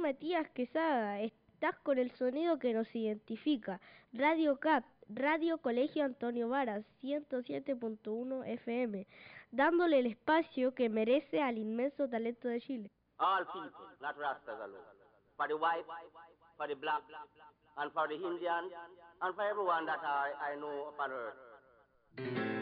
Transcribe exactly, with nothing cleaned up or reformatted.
Matías Quesada, estás con el sonido que nos identifica. Radio C A P, Radio Colegio Antonio Varas, ciento siete punto uno F M, dándole el espacio que merece al inmenso talento de Chile. All people, not Rastas alone. For the white, for the black, and for the Indian, and for everyone that I, I know upon earth.